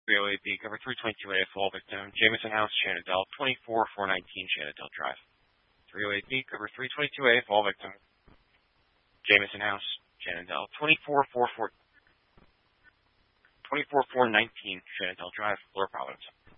308B, cover 322A, fall victim, Jameson House, Shenandoah, 24419 Shenandoah Drive. 308B, cover 322A, fall victim, Jameson House, Shenandoah, 24419 Shenandoah Drive, Lower Providence.